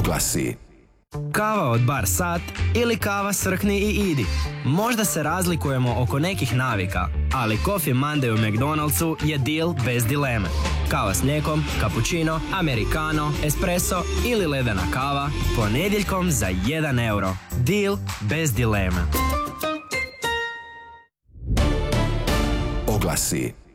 Oglasi. Kava od bar sat ili kava srkni i idi. Možda se razlikujemo oko nekih navika, ali Coffee Monday u McDonald'su je deal bez dileme. Kava s mlijekom, cappuccino, americano, espresso ili ledena kava ponedjeljkom za 1 euro. Deal bez dileme. Oglasi.